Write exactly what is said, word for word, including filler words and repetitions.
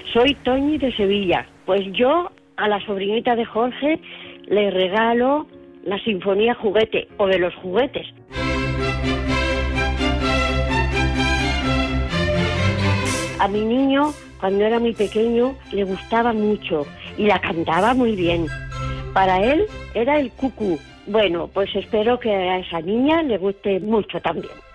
Soy Toñi de Sevilla. Pues yo a la sobrinita de Jorge le regalo la Sinfonía Juguete, o de los juguetes. A mi niño, cuando era muy pequeño, le gustaba mucho y la cantaba muy bien. Para él era el cucú. Bueno, pues espero que a esa niña le guste mucho también.